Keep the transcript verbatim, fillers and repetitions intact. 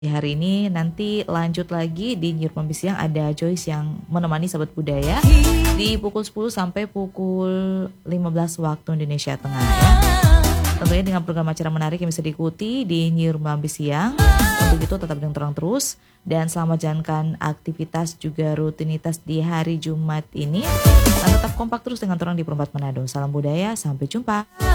Di hari ini nanti lanjut lagi di Nyiur Mampi Siang, ada Joyce yang menemani Sahabat Budaya di pukul sepuluh sampai pukul lima belas waktu Indonesia Tengah ya. Tentunya dengan program acara menarik yang bisa diikuti di Nyiur Mampi Siang. Untuk itu tetap dengan terang terus dan selamat jalankan aktivitas juga rutinitas di hari Jumat ini. Dan tetap kompak terus dengan Torang di Perempat Manado. Salam budaya, sampai jumpa.